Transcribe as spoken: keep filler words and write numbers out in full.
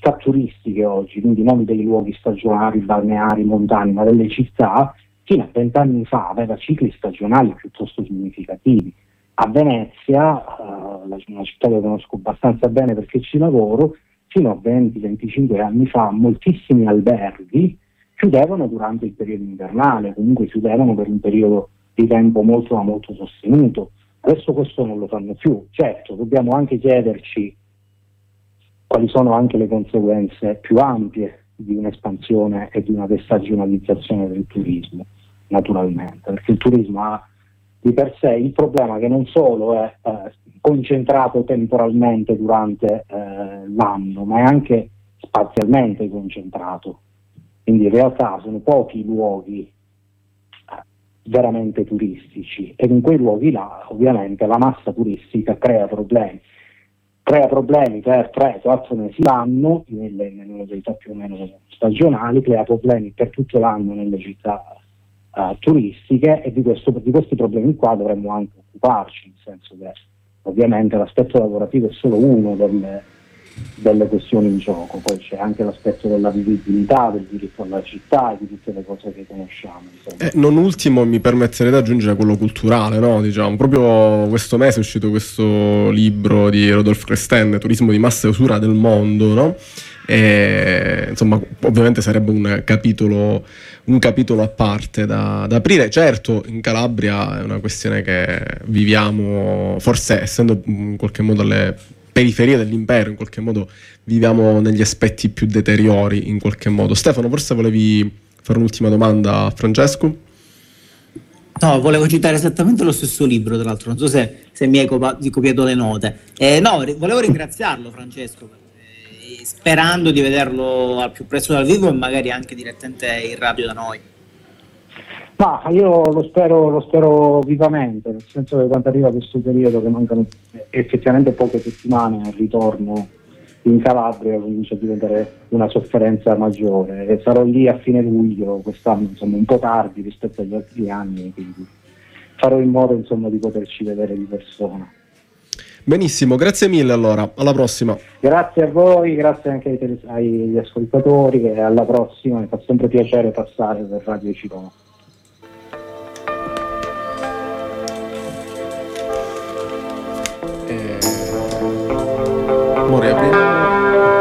città turistiche oggi, quindi non dei luoghi stagionali, balneari, montani, ma delle città, fino a vent'anni fa aveva cicli stagionali piuttosto significativi. A Venezia, eh, una città che conosco abbastanza bene perché ci lavoro, fino a venti venticinque anni fa moltissimi alberghi chiudevano durante il periodo invernale, comunque chiudevano per un periodo di tempo molto ma molto sostenuto. Adesso questo non lo fanno più. Certo, dobbiamo anche chiederci quali sono anche le conseguenze più ampie di un'espansione e di una destagionalizzazione del turismo, naturalmente, perché il turismo ha di per sé il problema che non solo è eh, concentrato temporalmente durante eh, l'anno, ma è anche spazialmente concentrato. Quindi in realtà sono pochi i luoghi eh, veramente turistici, e in quei luoghi là ovviamente la massa turistica crea problemi. Crea problemi per tre quattro mesi l'anno nelle, nelle modalità più o meno stagionali, crea problemi per tutto l'anno nelle città Uh, turistiche, e di, questo, di questi problemi qua dovremmo anche occuparci, nel senso che ovviamente l'aspetto lavorativo è solo uno delle, delle questioni in gioco, poi c'è anche l'aspetto della vivibilità, del diritto alla città e di tutte le cose che conosciamo. Eh, non ultimo mi permetterei di aggiungere quello culturale, no? Diciamo, proprio questo mese è uscito questo libro di Rodolphe Cresten, Turismo di massa e usura del mondo, no? E, insomma, ovviamente sarebbe un capitolo un capitolo a parte da, da aprire. Certo, in Calabria è una questione che viviamo, forse essendo in qualche modo alle periferie dell'impero, in qualche modo viviamo negli aspetti più deteriori in qualche modo. Stefano, forse volevi fare un'ultima domanda a Francesco? No, volevo citare esattamente lo stesso libro, tra l'altro, non so se, se mi hai copa- copiato le note. Eh, no, volevo ringraziarlo, Francesco, sperando di vederlo al più presto dal vivo e magari anche direttamente in radio da noi. Ma io lo spero, lo spero vivamente, nel senso che quando arriva questo periodo che mancano effettivamente poche settimane al ritorno in Calabria comincia a diventare una sofferenza maggiore, e sarò lì a fine luglio quest'anno, insomma un po' tardi rispetto agli altri anni, quindi farò in modo insomma di poterci vedere di persona. Benissimo, grazie mille allora, alla prossima. Grazie a voi, grazie anche ai tele- agli ascoltatori, e alla prossima, mi fa sempre piacere passare per Radio Cirò.